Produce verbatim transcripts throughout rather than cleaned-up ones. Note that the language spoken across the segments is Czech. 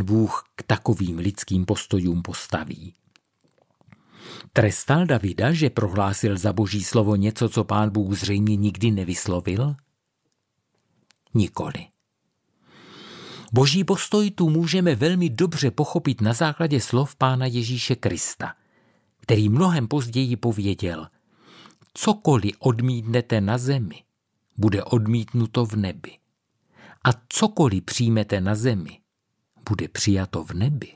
Bůh k takovým lidským postojům postaví? Trestal Davida, že prohlásil za Boží slovo něco, co Pán Bůh zřejmě nikdy nevyslovil? Nikoli. Boží postoj tu můžeme velmi dobře pochopit na základě slov Pána Ježíše Krista, který mnohem později pověděl: cokoliv odmítnete na zemi, bude odmítnuto v nebi. A cokoliv přijmete na zemi, bude přijato v nebi.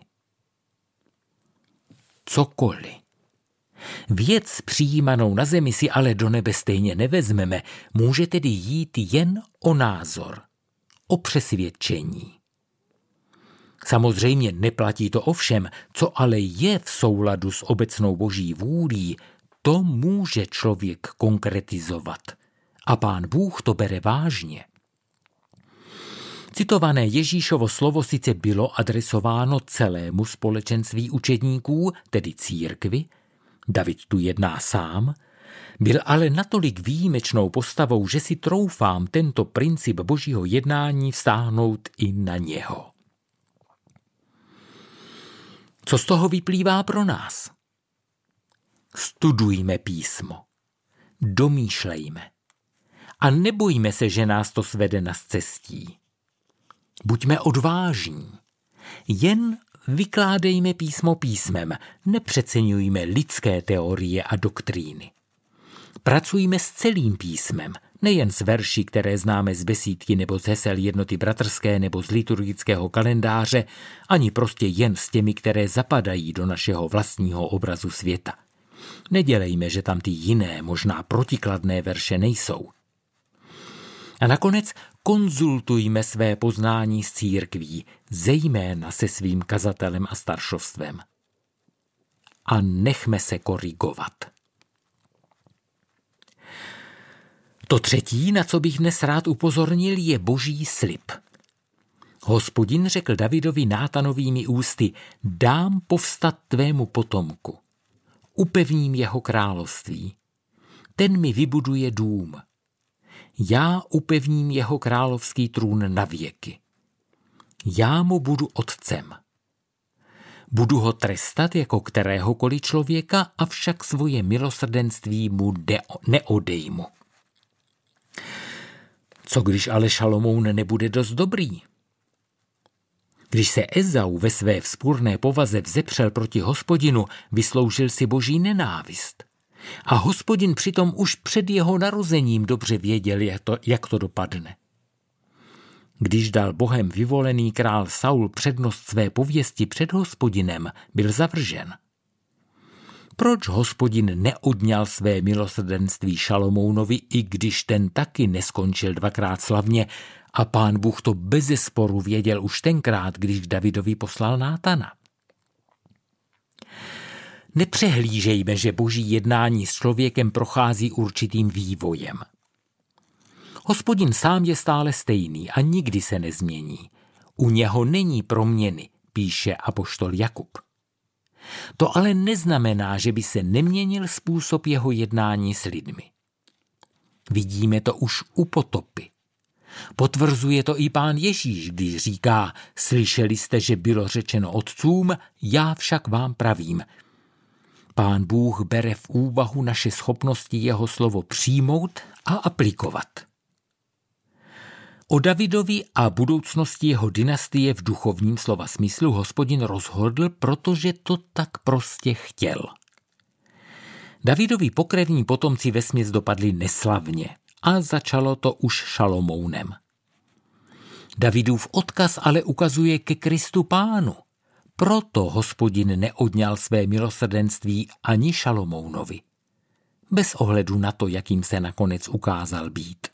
Cokoliv. Věc přijímanou na zemi si ale do nebe stejně nevezmeme, může tedy jít jen o názor, o přesvědčení. Samozřejmě neplatí to o všem, co ale je v souladu s obecnou Boží vůlí, to může člověk konkretizovat. A Pán Bůh to bere vážně. Citované Ježíšovo slovo sice bylo adresováno celému společenství učedníků, tedy církvi, David tu jedná sám, byl ale natolik výjimečnou postavou, že si troufám tento princip Božího jednání vztáhnout i na něho. Co z toho vyplývá pro nás? Studujme písmo, domýšlejme a nebojme se, že nás to svede na scestí. Buďme odvážní, jen vykládejme písmo písmem, nepřeceňujme lidské teorie a doktríny. Pracujme s celým písmem, nejen s verši, které známe z besídky nebo z hesel jednoty bratrské nebo z liturgického kalendáře, ani prostě jen s těmi, které zapadají do našeho vlastního obrazu světa. Nedělejme, že tam ty jiné, možná protikladné verše nejsou. A nakonec konzultujme své poznání s církví, zejména se svým kazatelem a staršovstvem. A nechme se korigovat. To třetí, na co bych dnes rád upozornil, je Boží slib. Hospodin řekl Davidovi Nátanovými ústy: dám povstat tvému potomku, upevním jeho království, ten mi vybuduje dům. Já upevním jeho královský trůn na věky. Já mu budu otcem. Budu ho trestat jako kteréhokoliv člověka, avšak svoje milosrdenství mu neodejmu. Co když ale Šalomoun nebude dost dobrý? Když se Ezau ve své vzpurné povaze vzepřel proti Hospodinu, vysloužil si Boží nenávist. A Hospodin přitom už před jeho narozením dobře věděl, jak to, jak to dopadne. Když dal Bohem vyvolený král Saul přednost své pověsti před Hospodinem, byl zavržen. Proč Hospodin neodňal své milosrdenství Šalomounovi, i když ten taky neskončil dvakrát slavně, a Pán Bůh to bezesporu věděl už tenkrát, když k Davidovi poslal Nátana? Nepřehlížejme, že Boží jednání s člověkem prochází určitým vývojem. Hospodin sám je stále stejný a nikdy se nezmění. U něho není proměny, píše apoštol Jakub. To ale neznamená, že by se neměnil způsob jeho jednání s lidmi. Vidíme to už u potopy. Potvrzuje to i Pán Ježíš, když říká: slyšeli jste, že bylo řečeno otcům, já však vám pravím. Pán Bůh bere v úvahu naše schopnosti jeho slovo přijmout a aplikovat. O Davidovi a budoucnosti jeho dynastie v duchovním slova smyslu Hospodin rozhodl, protože to tak prostě chtěl. Davidovi pokrevní potomci vesměs dopadli neslavně a začalo to už Šalomounem. Davidův odkaz ale ukazuje ke Kristu Pánu. Proto Hospodin neodňal své milosrdenství ani Šalomounovi. Bez ohledu na to, jakým se nakonec ukázal být.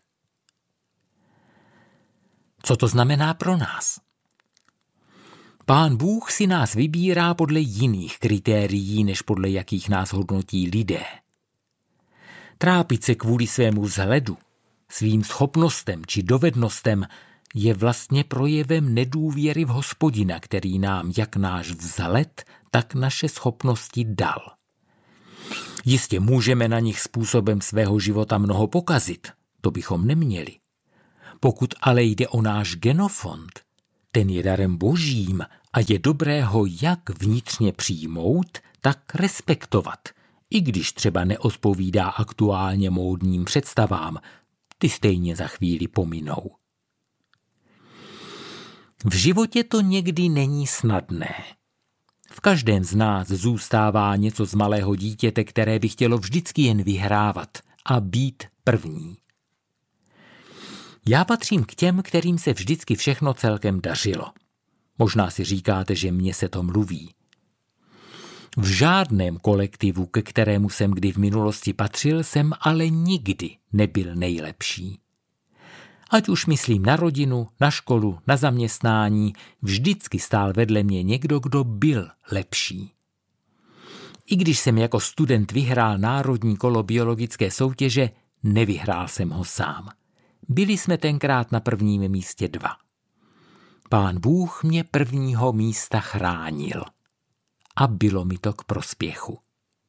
Co to znamená pro nás? Pán Bůh si nás vybírá podle jiných kritérií, než podle jakých nás hodnotí lidé. Trápit se kvůli svému vzhledu, svým schopnostem či dovednostem je vlastně projevem nedůvěry v Hospodina, který nám jak náš vzhled, tak naše schopnosti dal. Jistě můžeme na nich způsobem svého života mnoho pokazit, to bychom neměli. Pokud ale jde o náš genofond, ten je darem Božím a je dobré ho jak vnitřně přijmout, tak respektovat, i když třeba neodpovídá aktuálně módním představám, ty stejně za chvíli pominou. V životě to někdy není snadné. V každém z nás zůstává něco z malého dítěte, které by chtělo vždycky jen vyhrávat a být první. Já patřím k těm, kterým se vždycky všechno celkem dařilo. Možná si říkáte, že mně se to mluví. V žádném kolektivu, ke kterému jsem kdy v minulosti patřil, jsem ale nikdy nebyl nejlepší. Ať už myslím na rodinu, na školu, na zaměstnání, vždycky stál vedle mě někdo, kdo byl lepší. I když jsem jako student vyhrál národní kolo biologické soutěže, nevyhrál jsem ho sám. Byli jsme tenkrát na prvním místě dva. Pán Bůh mě prvního místa chránil. A bylo mi to k prospěchu.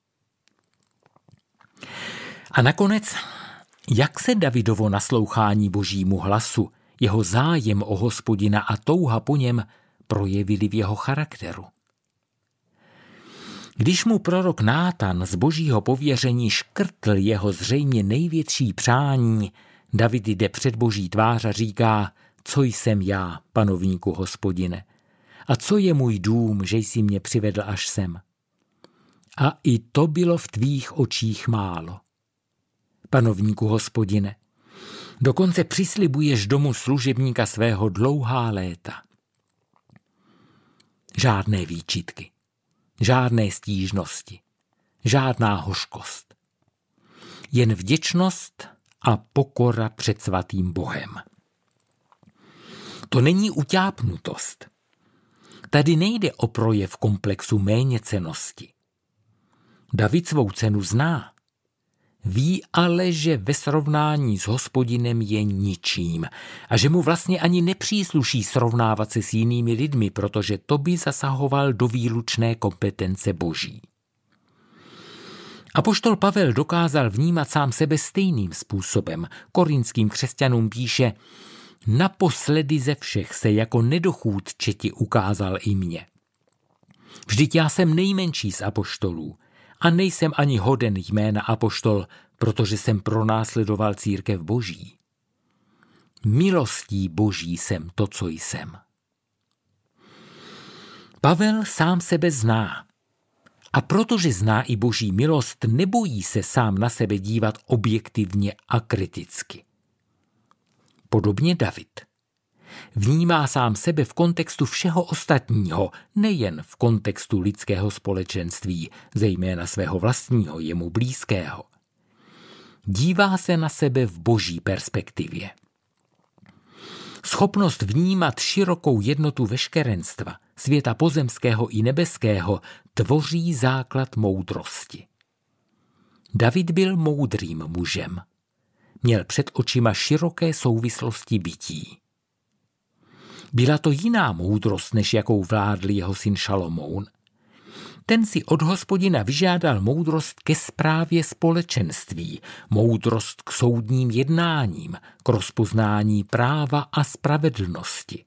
A nakonec, jak se Davidovo naslouchání Božímu hlasu, jeho zájem o Hospodina a touha po něm projevili v jeho charakteru? Když mu prorok Nátan z Božího pověření škrtl jeho zřejmě největší přání, David jde před Boží tvář a říká: co jsem já, panovníku Hospodine? A co je můj dům, že jsi mě přivedl až sem? A i to bylo v tvých očích málo. Panovníku Hospodine, dokonce přislibuješ domu služebníka svého dlouhá léta. Žádné výčitky, žádné stížnosti, žádná hořkost. Jen vděčnost a pokora před svatým Bohem. To není utápnutost. Tady nejde o projev komplexu méněcennosti. David svou cenu zná. Ví ale, že ve srovnání s Hospodinem je ničím a že mu vlastně ani nepřísluší srovnávat se s jinými lidmi, protože to by zasahoval do výlučné kompetence Boží. Apoštol Pavel dokázal vnímat sám sebe stejným způsobem. Korinským křesťanům píše: naposledy ze všech se jako nedochůdče ti ukázal i mě. Vždyť já jsem nejmenší z apoštolů a nejsem ani hoden jména apoštol, protože jsem pronásledoval církev Boží. Milostí Boží jsem to, co jsem. Pavel sám sebe zná. A protože zná i Boží milost, nebojí se sám na sebe dívat objektivně a kriticky. Podobně David. Vnímá sám sebe v kontextu všeho ostatního, nejen v kontextu lidského společenství, zejména svého vlastního, jemu blízkého. Dívá se na sebe v Boží perspektivě. Schopnost vnímat širokou jednotu veškerenstva, světa pozemského i nebeského, tvoří základ moudrosti. David byl moudrým mužem. Měl před očima široké souvislosti bytí. Byla to jiná moudrost, než jakou vládl jeho syn Šalomoun. Ten si od Hospodina vyžádal moudrost ke správě společenství, moudrost k soudním jednáním, k rozpoznání práva a spravedlnosti.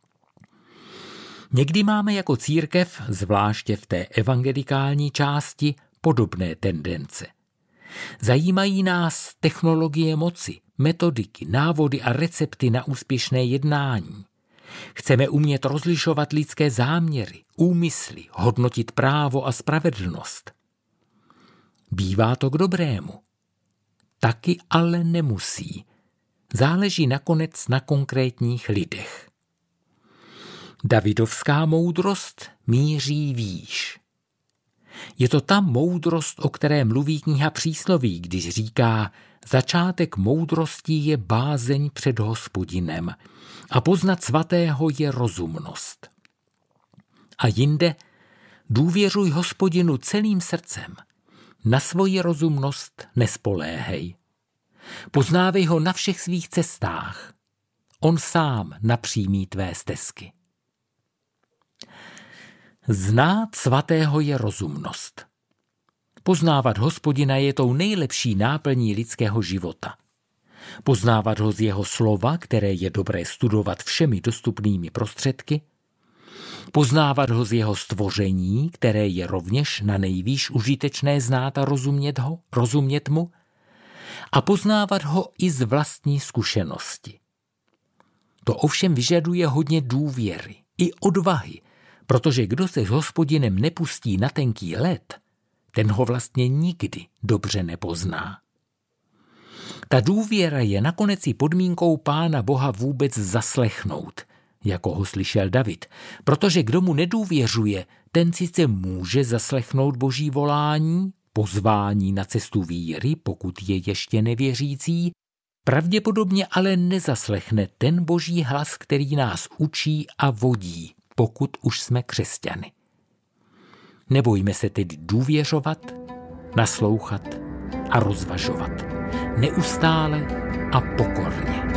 Někdy máme jako církev, zvláště v té evangelikální části, podobné tendence. Zajímají nás technologie moci, metodiky, návody a recepty na úspěšné jednání. Chceme umět rozlišovat lidské záměry, úmysly, hodnotit právo a spravedlnost. Bývá to k dobrému. Taky ale nemusí. Záleží nakonec na konkrétních lidech. Davidovská moudrost míří výš. Je to ta moudrost, o které mluví kniha Přísloví, když říká: začátek moudrosti je bázeň před Hospodinem a poznat svatého je rozumnost. A jinde: důvěřuj Hospodinu celým srdcem, na svoji rozumnost nespoléhej. Poznávej ho na všech svých cestách, on sám napřímí tvé stezky. Znát svatého je rozumnost. Poznávat Hospodina je tou nejlepší náplní lidského života. Poznávat ho z jeho slova, které je dobré studovat všemi dostupnými prostředky, Poznávat ho z jeho stvoření, které je rovněž na nejvýš užitečné znát a rozumět ho, rozumět mu, a poznávat ho i z vlastní zkušenosti. To ovšem vyžaduje hodně důvěry i odvahy, protože kdo se s Hospodinem nepustí na tenký led, ten ho vlastně nikdy dobře nepozná. Ta důvěra je nakonec i podmínkou Pána Boha vůbec zaslechnout, jako ho slyšel David, protože kdo mu nedůvěřuje, ten sice může zaslechnout Boží volání, pozvání na cestu víry, pokud je ještě nevěřící, pravděpodobně ale nezaslechne ten Boží hlas, který nás učí a vodí, pokud už jsme křesťany. Nebojme se tedy důvěřovat, naslouchat a rozvažovat. Neustále a pokorně.